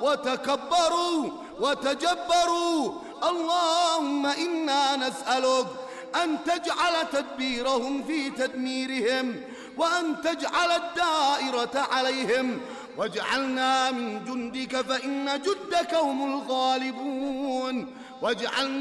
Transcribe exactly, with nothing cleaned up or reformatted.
وتكبروا وتجبروا. اللهم إنا نسألك أن تجعل تدبيرهم في تدميرهم، وأن تجعل الدائرة عليهم، واجعلنا من جندك فإن جندك هم الغالبون، واجعلنا